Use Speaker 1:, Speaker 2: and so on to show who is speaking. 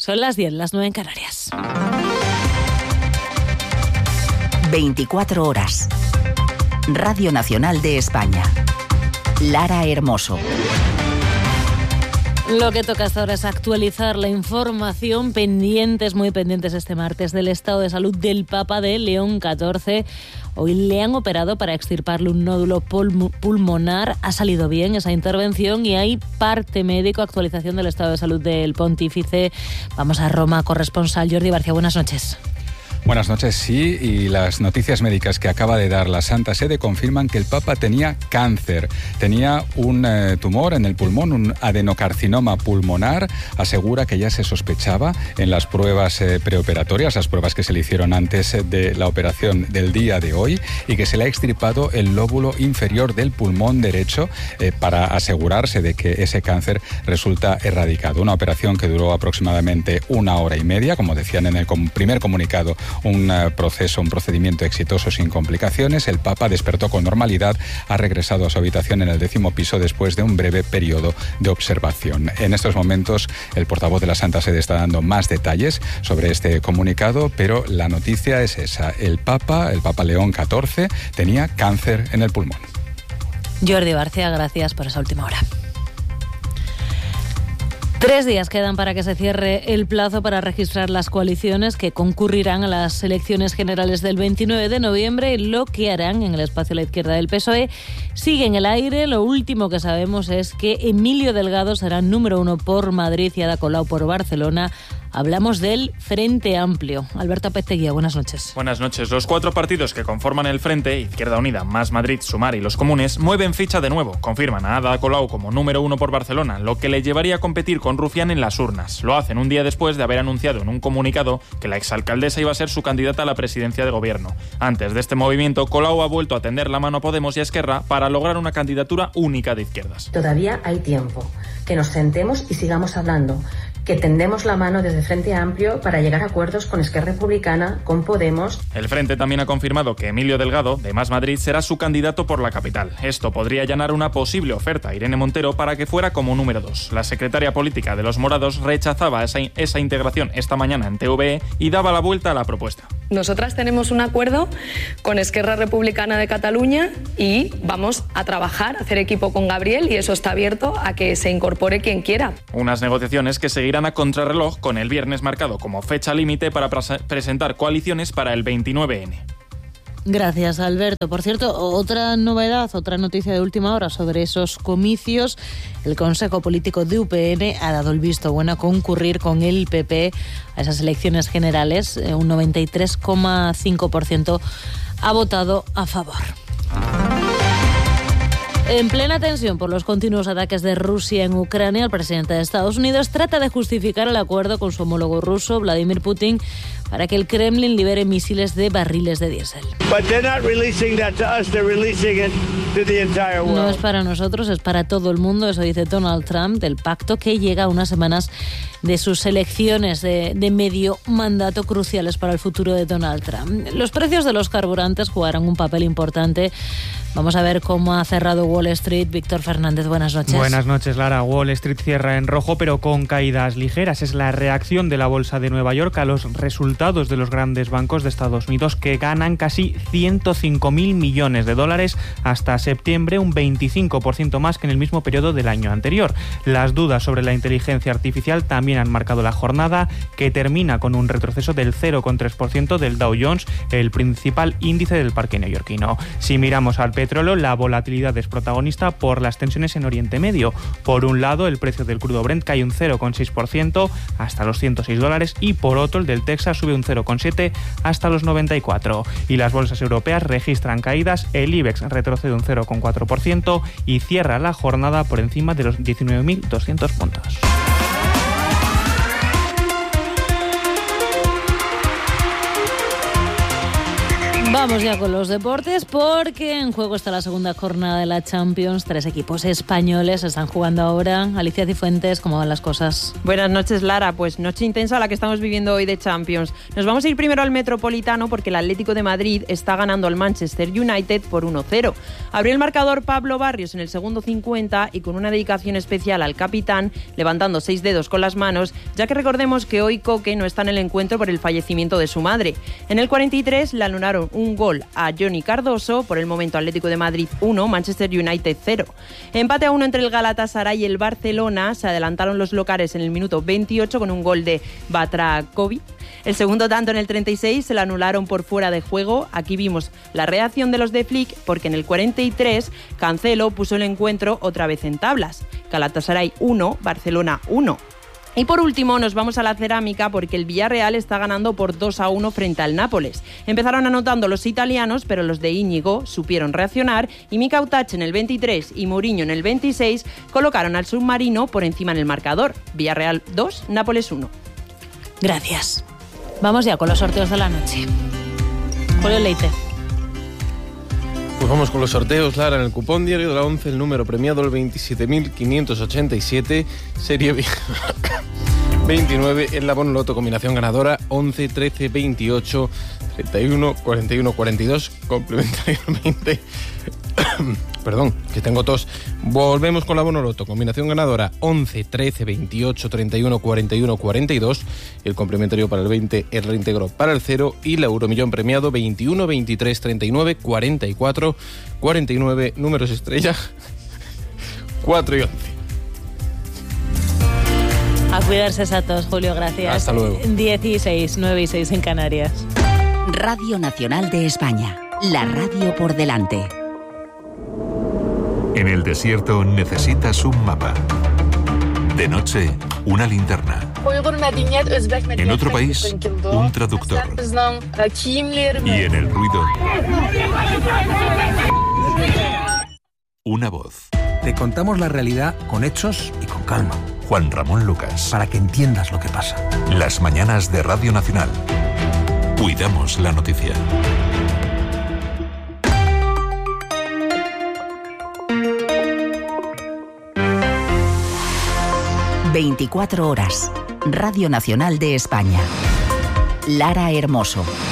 Speaker 1: Son las 10, las 9 en Canarias.
Speaker 2: 24 horas. Radio Nacional de España. Lara Hermoso.
Speaker 1: Lo que toca hasta ahora es actualizar la información, muy pendientes este martes del estado de salud del Papa de León XIV. Hoy le han operado para extirparle un nódulo pulmonar. Ha salido bien esa intervención y hay parte médico, actualización del estado de salud del pontífice. Vamos a Roma, corresponsal Jordi Barcia. Buenas noches.
Speaker 3: Buenas noches, sí, y las noticias médicas que acaba de dar la Santa Sede confirman que el Papa tenía cáncer, tenía un tumor en el pulmón, un adenocarcinoma pulmonar. Asegura que ya se sospechaba en las pruebas preoperatorias, las pruebas que se le hicieron antes de la operación del día de hoy, y que se le ha extirpado el lóbulo inferior del pulmón derecho para asegurarse de que ese cáncer resulta erradicado. Una operación que duró aproximadamente 1 hora y media, como decían en el primer comunicado, un procedimiento exitoso sin complicaciones. El Papa despertó con normalidad, ha regresado a su habitación en el 10º piso después de un breve periodo de observación. En estos momentos el portavoz de la Santa Sede está dando más detalles sobre este comunicado, pero la noticia es esa: el Papa León XIV tenía cáncer en el pulmón.
Speaker 1: Jordi Barcia, gracias por esa última hora. 3 días quedan para que se cierre el plazo para registrar las coaliciones que concurrirán a las elecciones generales del 29 de noviembre. Lo que harán en el espacio a la izquierda del PSOE sigue en el aire. Lo último que sabemos es que Emilio Delgado será número 1 por Madrid y Ada Colau por Barcelona. Hablamos del Frente Amplio. Alberto Apezteguía, buenas noches.
Speaker 4: Buenas noches. Los 4 partidos que conforman el Frente, Izquierda Unida, Más Madrid, Sumar y Los Comunes, mueven ficha de nuevo. Confirman a Ada Colau como número 1 por Barcelona, lo que le llevaría a competir con Rufián en las urnas. Lo hacen un día después de haber anunciado en un comunicado que la exalcaldesa iba a ser su candidata a la presidencia de gobierno. Antes de este movimiento, Colau ha vuelto a tender la mano a Podemos y a Esquerra para lograr una candidatura única de izquierdas.
Speaker 5: Todavía hay tiempo. Que nos sentemos y sigamos hablando. Que tendemos la mano desde Frente Amplio para llegar a acuerdos con Esquerra Republicana, con Podemos.
Speaker 4: El Frente también ha confirmado que Emilio Delgado, de Más Madrid, será su candidato por la capital. Esto podría allanar una posible oferta a Irene Montero para que fuera como número 2. La secretaria política de los morados rechazaba esa integración esta mañana en TVE y daba la vuelta a la propuesta.
Speaker 6: Nosotras tenemos un acuerdo con Esquerra Republicana de Cataluña y vamos a trabajar, a hacer equipo con Gabriel, y eso está abierto a que se incorpore quien quiera.
Speaker 4: Unas negociaciones que seguirán a contrarreloj, con el viernes marcado como fecha límite para presentar coaliciones para el 29N.
Speaker 1: Gracias, Alberto. Por cierto, otra novedad, otra noticia de última hora sobre esos comicios. El Consejo Político de UPN ha dado el visto bueno a concurrir con el PP a esas elecciones generales. Un 93,5% ha votado a favor. En plena tensión por los continuos ataques de Rusia en Ucrania, el presidente de Estados Unidos trata de justificar el acuerdo con su homólogo ruso, Vladimir Putin, para que el Kremlin libere misiles de barriles de diésel. No es para nosotros, es para todo el mundo, eso dice Donald Trump, del pacto que llega a unas semanas de sus elecciones de medio mandato cruciales para el futuro de Donald Trump. Los precios de los carburantes jugarán un papel importante. Vamos a ver cómo ha cerrado Wall Street. Víctor Fernández, buenas noches.
Speaker 7: Buenas noches, Lara. Wall Street cierra en rojo, pero con caídas ligeras. Es la reacción de la bolsa de Nueva York a los resultados de los grandes bancos de Estados Unidos, que ganan casi 105.000 millones de dólares hasta septiembre, un 25% más que en el mismo periodo del año anterior. Las dudas sobre la inteligencia artificial también han marcado la jornada, que termina con un retroceso del 0,3% del Dow Jones, el principal índice del parque neoyorquino. Si miramos al petróleo, la volatilidad es protagonista por las tensiones en Oriente Medio. Por un lado, el precio del crudo Brent cae un 0,6% hasta los $106 y por otro, el del Texas sube un 0,7% hasta los 94. Y las bolsas europeas registran caídas. El IBEX retrocede un 0,4% y cierra la jornada por encima de los 19.200 puntos.
Speaker 1: Vamos ya con los deportes porque en juego está la segunda jornada de la Champions. 3 equipos españoles están jugando ahora. Alicia Cifuentes, ¿cómo van las cosas?
Speaker 8: Buenas noches, Lara. Pues noche intensa la que estamos viviendo hoy de Champions. Nos vamos a ir primero al Metropolitano porque el Atlético de Madrid está ganando al Manchester United por 1-0. Abrió el marcador Pablo Barrios en el segundo 50 y con una dedicación especial al capitán, levantando 6 dedos con las manos, ya que recordemos que hoy Coque no está en el encuentro por el fallecimiento de su madre. En el 43 le anularon un gol a Johnny Cardoso. Por el momento Atlético de Madrid 1, Manchester United 0. Empate a 1 entre el Galatasaray y el Barcelona. Se adelantaron los locales en el minuto 28 con un gol de Batrakovic. El segundo tanto en el 36 se lo anularon por fuera de juego. Aquí vimos la reacción de los de Flick porque en el 43 Cancelo puso el encuentro otra vez en tablas. Galatasaray 1, Barcelona 1. Y por último nos vamos a la cerámica porque el Villarreal está ganando por 2-1 frente al Nápoles. Empezaron anotando los italianos, pero los de Íñigo supieron reaccionar y Mika Utache en el 23 y Mourinho en el 26 colocaron al submarino por encima en el marcador. Villarreal 2, Nápoles 1.
Speaker 1: Gracias. Vamos ya con los sorteos de la noche. Julio Leite.
Speaker 9: Pues vamos con los sorteos, Lara. En el cupón diario de la 11, el número premiado el 27.587, serie 29, en la Bonoloto, combinación ganadora 11, 13, 28, 31, 41, 42, complementario 20. Perdón, que tengo tos. Volvemos con la Bonoloto, combinación ganadora 11, 13, 28, 31, 41, 42. Y el complementario para el 20, el reintegro para el 0. Y la Euromillón premiado 21, 23, 39, 44, 49. Números estrella 4 y 11.
Speaker 1: A cuidarse exactos, Julio, gracias.
Speaker 9: Hasta luego.
Speaker 1: 16, 9 y 6 en Canarias.
Speaker 2: Radio Nacional de España. La radio por delante.
Speaker 10: En el desierto necesitas un mapa. De noche, una linterna. En otro país, un traductor. Y en el ruido, una voz.
Speaker 11: Te contamos la realidad con hechos y con calma.
Speaker 10: Juan Ramón Lucas.
Speaker 11: Para que entiendas lo que pasa.
Speaker 10: Las mañanas de Radio Nacional. Cuidamos la noticia.
Speaker 2: ...24 horas... Radio Nacional de España. Lara Hermoso.